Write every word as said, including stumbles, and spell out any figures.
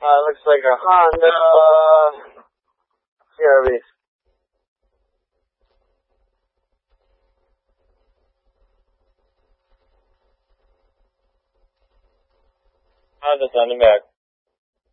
Uh, looks like a Honda C R V. Honda, sending back.